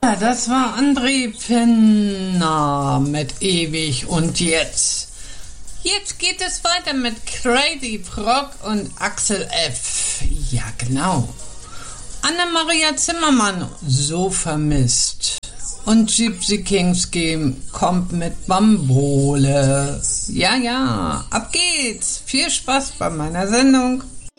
Ja, das war André Penner mit Ewig und jetzt. Jetzt geht es weiter mit Crazy Frog und Axel F. Ja, genau. Anna-Maria Zimmermann, so vermisst. Und Gypsy Kings Game kommt mit Bambole. Ja, ab geht's. Viel Spaß bei meiner Sendung.